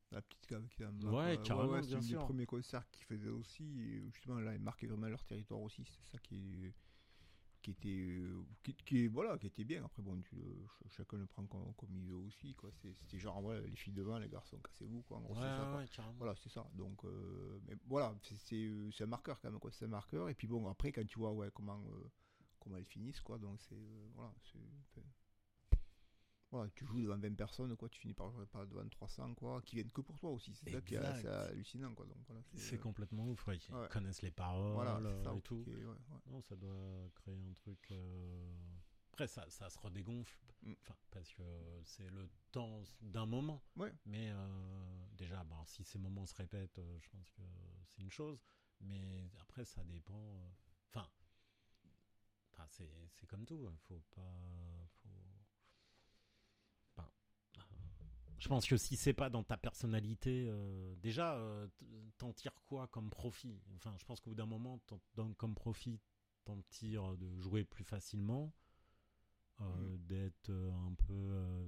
La petite cave qui est en bas. Ouais, quoi. carrément, C'est bien un des sûr. premiers concerts qu'ils faisaient aussi. Et justement, là, ils marquaient vraiment leur territoire aussi. C'est ça qui était qui était bien. Après bon, chacun le prend comme il veut aussi, quoi. C'était genre en vrai, les filles devant, les garçons, cassez-vous, quoi. En gros, c'est ça, quoi. Ouais, carrément. Voilà, c'est ça. Donc mais voilà, c'est un marqueur quand même, quoi. C'est un marqueur. Et puis bon, après quand tu vois comment elles finissent, quoi. Donc c'est voilà, voilà, tu joues devant 20 personnes, quoi. Tu finis par jouer pas devant 300, quoi, qui viennent que pour toi aussi. C'est ça qui est assez Exact. hallucinant, quoi. Donc voilà, C'est complètement ouf, ouais. Ils ouais. connaissent les Voilà, paroles c'est ça et tout. qui est, ouais. Non, ça doit créer un truc. Après, ça se redégonfle. Mm. Enfin, parce que c'est le temps d'un moment. Ouais. Mais déjà, bon, si ces moments se répètent, je pense que c'est une chose. Mais après, ça dépend. Enfin, c'est comme tout. Faut pas. Enfin, je pense que si c'est pas dans ta personnalité, déjà, t'en tires quoi comme profit? Enfin, je pense qu'au bout d'un moment, comme profit, t'en tires de jouer plus facilement, d'être un peu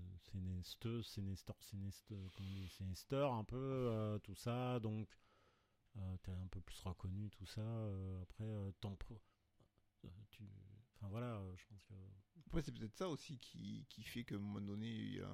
sénesteur, un peu, tout ça, donc t'es un peu plus reconnu, tout ça. Après, enfin voilà, je pense que. Après, c'est peut-être ça aussi qui fait qu'à un moment donné,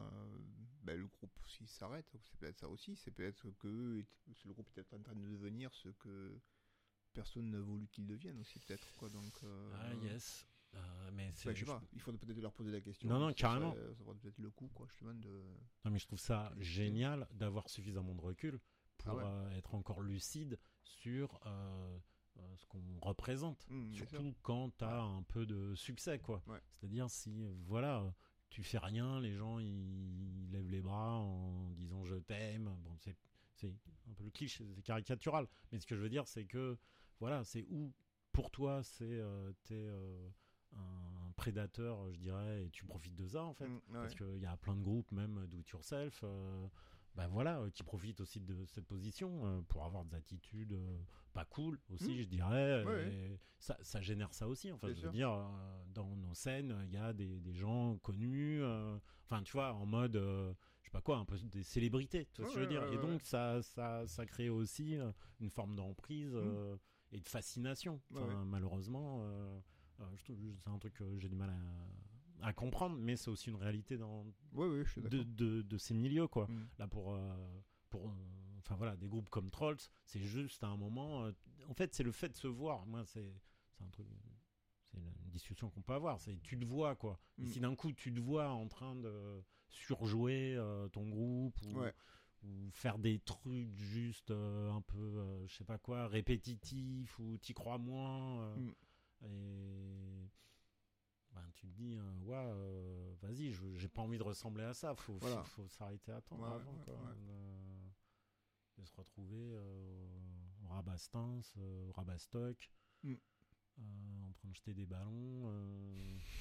le groupe s'il s'arrête. C'est peut-être ça aussi. C'est peut-être que le groupe est peut-être en train de devenir ce que personne n'a voulu qu'il devienne aussi, peut-être, quoi. Donc, Ah, yes. Mais c'est. je sais pas. Il faudrait peut-être leur poser la question. Non, carrément. Ça vaut peut-être le coup, quoi, justement, de. Non, mais je trouve ça génial d'avoir suffisamment de recul pour être encore lucide sur ce qu'on représente. Surtout quand t'as un peu de succès, quoi. Ouais. C'est-à-dire si, voilà, tu fais rien, les gens ils lèvent les bras en disant je t'aime. Bon, c'est un peu le cliché, c'est caricatural. Mais ce que je veux dire, c'est que, voilà, c'est où, pour toi, t'es un prédateur, je dirais, et tu profites de ça, en fait. Parce qu'il y a plein de groupes, même do it yourself, qui profitent aussi de cette position pour avoir des attitudes pas cool aussi, je dirais. Et ça génère ça aussi, en fait. Je veux dire, dans nos scènes, il y a des gens connus, enfin, tu vois, en mode, je sais pas quoi, un peu des célébrités, tu vois ce que je veux dire. Et donc, ça crée aussi une forme d'emprise et de fascination. Enfin, malheureusement, je trouve c'est un truc que j'ai du mal à comprendre, mais c'est aussi une réalité je suis de ces milieux, quoi. Là, enfin voilà, des groupes comme Trolls, c'est juste à un moment. En fait, c'est le fait de se voir. Moi, c'est un truc. C'est une discussion qu'on peut avoir. C'est tu te vois, quoi. Et si d'un coup tu te vois en train de surjouer ton groupe ou faire des trucs juste un peu, je sais pas quoi, répétitifs, ou t'y crois moins. Et tu te dis, vas-y, j'ai pas envie de ressembler à ça. Faut s'arrêter à temps avant, quoi. De se retrouver au Rabastens, au Rabastock, en train de jeter des ballons.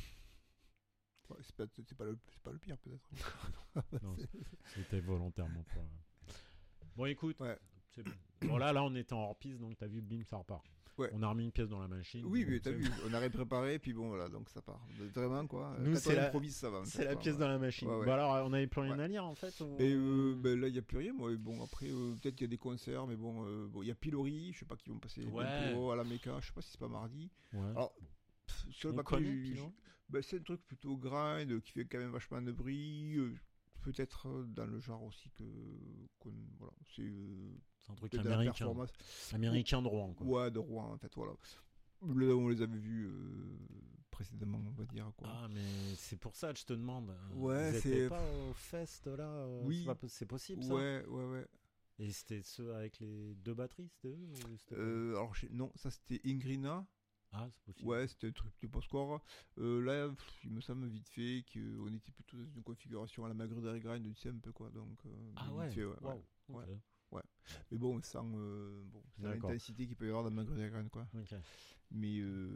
C'est pas le pire, peut-être. Non, c'était volontairement pas. Bon, écoute. Bon, là, on était en hors-piste, donc t'as vu, bim, ça repart. On a remis une pièce dans la machine. Oui, mais t'as vu, on a préparé, puis bon, voilà, donc ça part. Vraiment, quoi. Nous, quand on improvise, ça va. C'est la pièce dans la machine. Bon, alors, on n'avait plus rien à lire, en fait. Là, il n'y a plus rien. Moi, bon, après, peut-être qu'il y a des concerts, mais bon, il y a Pilori, je sais pas qui vont passer bientôt à la Méca, je sais pas si c'est pas mardi. Alors, sur le papier, c'est un truc plutôt grind, qui fait quand même vachement de bruit. Peut-être dans le genre aussi voilà, c'est un truc américain de Rouen, quoi. Ouais, de Rouen, en fait, voilà. Là, on les avait vus précédemment, on va dire, quoi. Ah, mais c'est pour ça que je te demande. Ouais, c'est pas au fest là. Oui, c'est possible, ça. Ouais. Et c'était ceux avec les deux batteries, c'était eux alors non, ça c'était Ingrina. Ah, c'est possible. Ouais, c'était un truc de post-score. Là, il me semble vite fait qu'on était plutôt dans une configuration à la Maghreb Grind, tu sais, un peu, quoi. Donc, ouais. Mais bon, sans l'intensité qu'il peut y avoir dans Maghreb Grind, quoi. Okay. Mais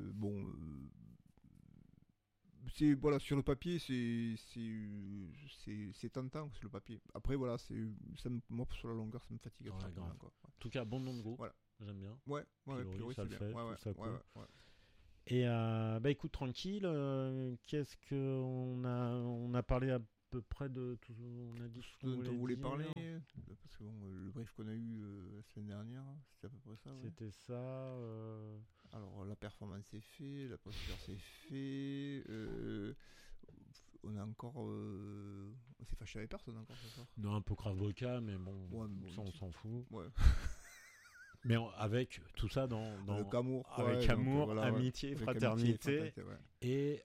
c'est, voilà, sur le papier, c'est tentant, sur le papier. Après, voilà, moi, sur la longueur, ça me fatigue. Grave. Quoi. En tout cas, bon nom de groupe. Voilà. J'aime bien. Pilori, ça le fait. Ouais. Et écoute, tranquille. Qu'est-ce que on a parlé à peu près de tout. On a dit ce qu'on voulait parler. Parce que bon, le brief qu'on a eu la semaine dernière, c'était à peu près ça. Ouais. C'était ça. Alors la performance c'est fait, la posture c'est fait. On a encore. On s'est fâché avec personne encore ce soir. Non, un peu Kravoka, mais bon, ouais, mais bon ça on s'en fout. Ouais. Mais avec tout ça dans avec amour, avec amour, voilà, amitié, fraternité. Ouais. Et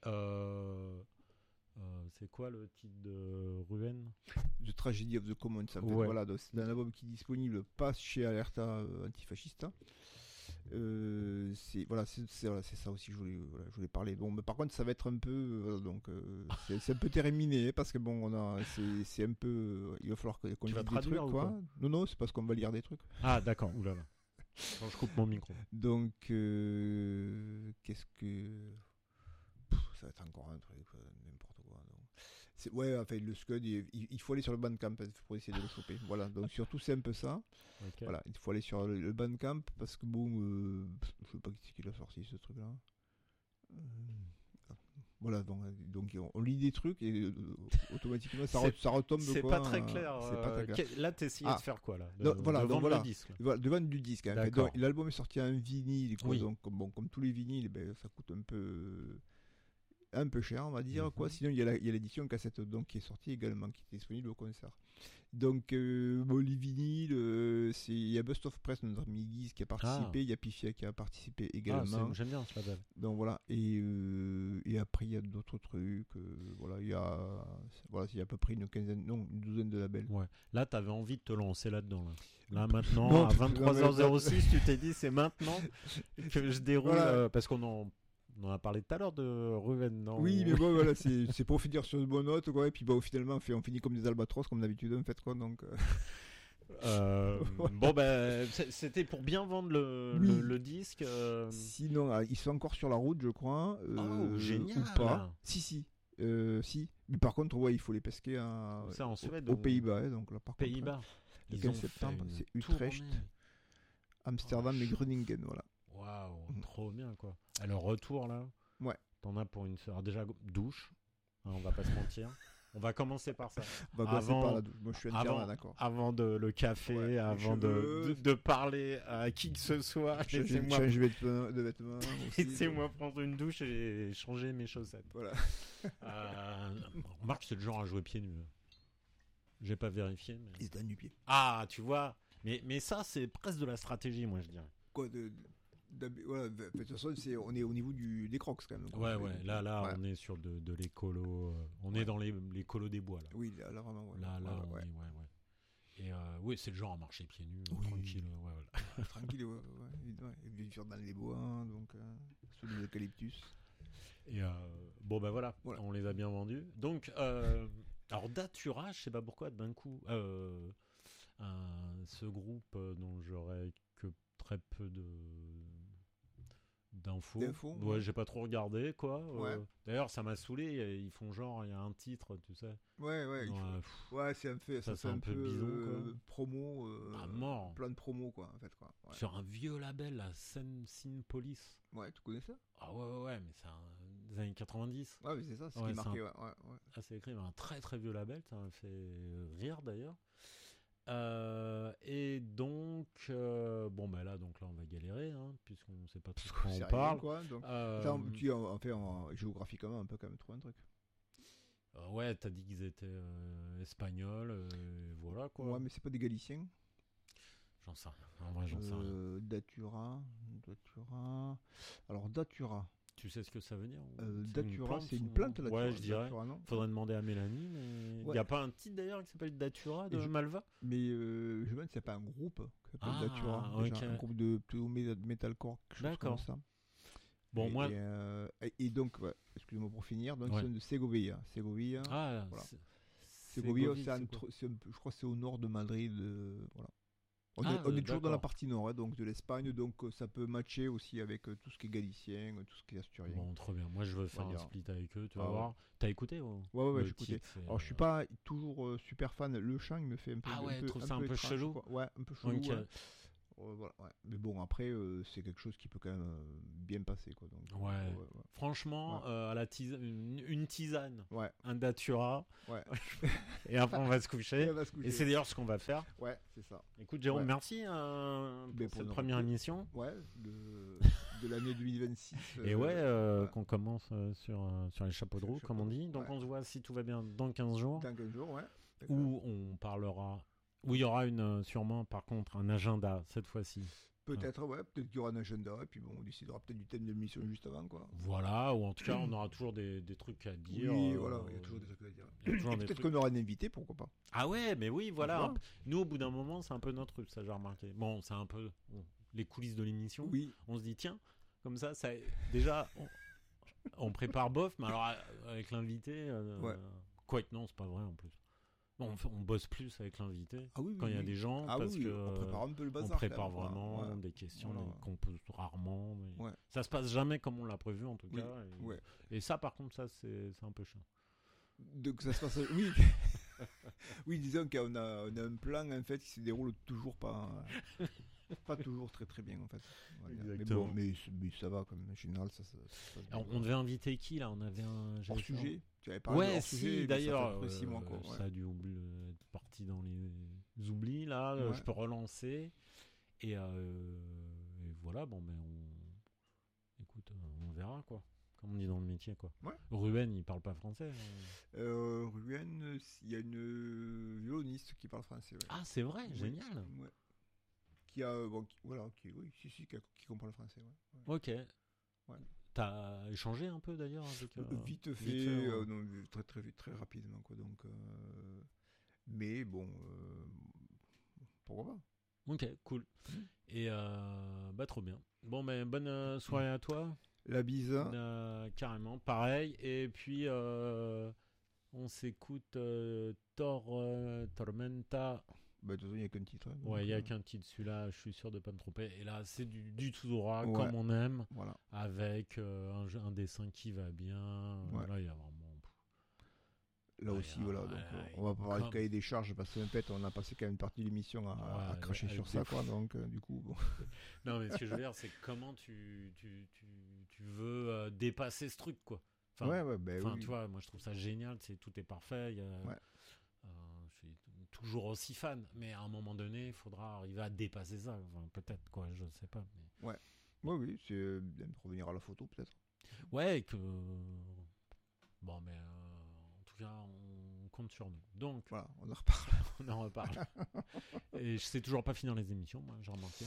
c'est quoi le titre de Ruben? The Tragedy of the Commons. En fait. Voilà, donc c'est un album qui est disponible pas chez Alerta Antifascista. C'est ça aussi que je voulais parler. Bon, mais par contre, ça va être un peu c'est un peu terminé parce que bon, c'est un peu il va falloir qu'on dise des trucs quoi. Non, c'est parce qu'on va lire des trucs. Ah d'accord, oulala. Quand je coupe mon micro. Donc qu'est-ce que ça va être encore un truc n'importe quoi. Donc. Ouais, enfin le Scud, il faut aller sur le Bandcamp pour essayer de le choper. Voilà, donc surtout c'est un peu ça. Okay. Voilà, il faut aller sur le Bandcamp parce que bon, je sais pas qui l'a sorti ce truc-là. Voilà, donc on lit des trucs et automatiquement ça retombe. C'est quoi, pas très clair. Là, t'essayais de faire quoi là? De vendre le disque. De vendre du disque. Hein. Donc, l'album est sorti en vinyle, quoi, donc comme tous les vinyles, ça coûte un peu cher, on va dire, quoi. Sinon, il y a l'édition cassette donc, qui est sortie également, qui est disponible au concert. Donc, les vinyles, il y a Bust of Press, notre ami Guise qui a participé, il y a Pifia qui a participé également. J'aime bien ce label. Donc voilà, et après, il y a d'autres trucs. Il y a à peu près une douzaine de labels. Ouais. Là, tu avais envie de te lancer là-dedans. Là maintenant, à 23h06, tu t'es dit, c'est maintenant que je déroule, parce qu'on en a parlé tout à l'heure de Ruven, non? Oui, mais bon, voilà, c'est pour finir sur une bonne note, quoi. Et puis, finalement, on finit comme des albatros, comme d'habitude, en fait, quoi. Donc. Bon, c'était pour bien vendre le disque. Sinon, ils sont encore sur la route, je crois. Génial. Ou pas. Si. Mais par contre, il faut les pesquer en Suède, aux Pays-Bas. Donc là, par Pays-Bas. Le 15 septembre, c'est Utrecht, Amsterdam et Groningen, voilà. Waouh, trop bien quoi. Alors retour là. Ouais. T'en as pour une soirée. Déjà douche. Hein, on va pas se mentir. On va commencer par ça. On va commencer par la douche. Moi je suis entièrement d'accord. Avant le café, avant de parler à qui que ce soit. Laissez-moi de vêtements. Laissez-moi prendre une douche et changer mes chaussettes. Voilà. Remarque, c'est le genre à jouer pieds nus. J'ai pas vérifié. Mais... Il se donne du pied. Ah, tu vois. Mais ça, c'est presque de la stratégie, moi je dirais. Quoi voilà, de toute façon, on est au niveau des crocs quand même. Ouais. Là, on est sur de l'écolo. On est dans l'écolo des bois là. Oui, là vraiment. Ouais. Là, on est, ouais. Et c'est le genre à marcher pieds nus, tranquille. Voilà. Tranquille, ouais. Et bien sûr dans les bois, donc sous les eucalyptus. Et voilà, on les a bien vendus. Donc, alors Datura, je sais pas pourquoi d'un coup, ce groupe dont j'aurais que très peu d'infos. Ouais, j'ai pas trop regardé quoi. D'ailleurs, ça m'a saoulé. Ils font genre, il y a un titre, tu sais. Ouais. C'est un fait. Ça fait un peu bison, quoi. Promo. Mort. Plein de promos quoi, en fait quoi. Ouais. Sur un vieux label, la Sin Police. Ouais, tu connais ça? Ah ouais, mais c'est des années 90. Ouais, mais c'est ça, c'est ce qui est marqué. Ouais. Ah, c'est écrit, un très très vieux label. Ça m'a fait rire d'ailleurs. Et donc là on va galérer puisqu'on ne sait pas trop de quoi on parle quoi, donc, géographiquement on peut quand même trouver un truc. Ouais, t'as dit qu'ils étaient espagnols, voilà quoi. Ouais, mais c'est pas des Galiciens. J'en sais rien. En vrai, j'en sais rien. Datura. Alors Datura. Tu sais ce que ça veut dire? Datura, c'est une plante là. Ouais, je dirais. Faudrait demander à Mélanie, mais il n'y a pas un titre d'ailleurs qui s'appelle Datura de Malva? Mais je me demande s'il n'y a pas un groupe qui s'appelle Datura. Okay. Un groupe de metalcore, quelque chose comme ça. Bon, moi. Et donc, excusez-moi pour finir, donc c'est de Segovia. Ah, voilà. Segovia, je crois que c'est au nord de Madrid. Voilà. On est toujours dans la partie nord, donc de l'Espagne, donc ça peut matcher aussi avec tout ce qui est galicien, tout ce qui est asturien. Bon, trop bien. Moi, je veux faire un split avec eux, tu vas voir. T'as écouté? Ouais, j'ai écouté. Alors, je suis pas toujours super fan. Le chant, il me fait un peu. Ah ouais, je trouve ça un peu chelou. Ouais, un peu chelou. Voilà, ouais. Mais bon, après, c'est quelque chose qui peut quand même bien passer, quoi. Donc, ouais. Franchement, à la une tisane, un datura, et après on va se coucher. Et c'est d'ailleurs ce qu'on va faire. Ouais, c'est ça. Écoute, Jérôme, merci pour cette première émission. Ouais, de l'année 2026. Et qu'on commence sur les chapeaux de roue, comme on dit. Donc on se voit, si tout va bien, dans 15 jours. Dans 15 jours, ouais. Où on parlera... Où il y aura sûrement, par contre, un agenda, cette fois-ci. Peut-être, peut-être qu'il y aura un agenda, et puis bon, on décidera peut-être du thème de l'émission juste avant, quoi. Voilà, ou en tout cas, on aura toujours des trucs à dire. Oui, voilà, il y a toujours des trucs à dire. Et peut-être qu'on aura un invité, pourquoi pas. Ah ouais, mais oui, voilà. Nous, au bout d'un moment, c'est un peu notre truc, ça, j'ai remarqué. Bon, c'est un peu les coulisses de l'émission. Oui. On se dit, tiens, comme ça déjà, on prépare bof, mais alors, avec l'invité, quoique non, c'est pas vrai, en plus. On bosse plus avec l'invité quand il y a des gens parce que on prépare un peu le bazar, on prépare vraiment des questions qu'on pose rarement, mais ça se passe jamais comme on l'a prévu en tout cas, et ça par contre ça c'est un peu chiant. Donc ça se passe oui, disons qu'on a un plan en fait qui se déroule toujours pas toujours très très bien en fait. Mais bon, mais ça va comme en général ça se passe bien. On devait inviter qui là? On avait un hors sujet. Tu avais parlé hors sujet, d'ailleurs 6 mois, quoi. Ça a dû être parti dans les oublis là. Je peux relancer et voilà. Bon, mais écoute, on verra quoi. Comme on dit dans le métier quoi. Ruben il parle pas français. Ruben, il y a une violoniste qui parle français. Ah c'est vrai, génial. Qui comprend le français. Ok. T'as échangé un peu d'ailleurs avec vite fait, non, très très vite, très rapidement quoi. Donc, mais bon, pourquoi pas. Ok, cool. Et trop bien. Bon, mais bonne soirée à toi. La bise. Carrément, pareil. Et puis on s'écoute Tormenta. De toute façon, il n'y a qu'un titre. Il n'y a qu'un titre, celui-là, je suis sûr de ne pas me tromper. Et là, c'est du Tsuzura, comme on aime, avec un dessin qui va bien. Là, il y a vraiment... Là aussi, voilà. Donc, on va pas parler de cahier des charges, parce qu'en fait, on a passé quand même une partie de l'émission à cracher sur ça, quoi. Donc, du coup, bon. Non, mais ce que je veux dire, c'est comment tu veux dépasser ce truc, quoi. Tu vois, moi, je trouve ça génial. Tout est parfait. Je suis toujours aussi fan, mais à un moment donné, il faudra arriver à dépasser ça. Enfin, peut-être, quoi, je sais pas. Mais... Oui, c'est bien de revenir à la photo, peut-être. Bon, mais en tout cas, on compte sur nous. Donc, voilà, on en reparle. On en reparle. Et je sais toujours pas finir les émissions, moi, j'ai remarqué.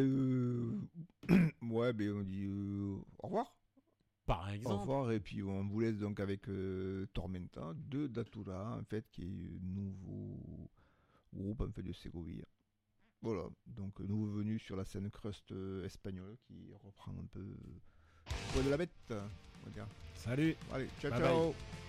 On dit au revoir. Par exemple. Au revoir, et puis on vous laisse donc avec Tormenta de Datura, en fait, qui est nouveau groupe en fait de Ségovie. Voilà, donc nouveau venu sur la scène crust espagnole qui reprend un peu de la bête, on va dire. Salut. Allez, ciao, bye ciao. bye.